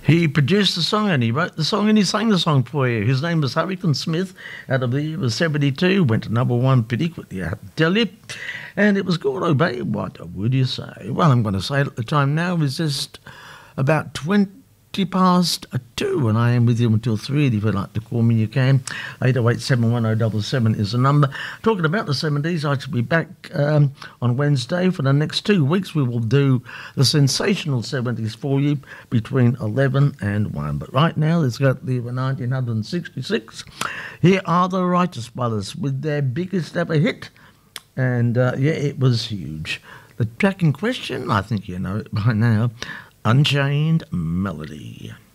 He produced the song and he wrote the song and he sang the song for you. His name was Hurricane Smith. Out of the year was 72. Went to number one pretty quickly, I have to tell you. And it was called Obey. What would you say? Well, I'm going to say it at the time now is just about 20 past 2, and I am with you until 3. If you'd like to call me, you can. 808 is the number. Talking about the 70s, I shall be back on Wednesday. For the next 2 weeks, we will do the sensational 70s for you between 11 and 1. But right now, let's go to the 1966. Here are the Righteous Brothers with their biggest ever hit. And, it was huge. The track in question, I think you know it by now, Unchained Melody.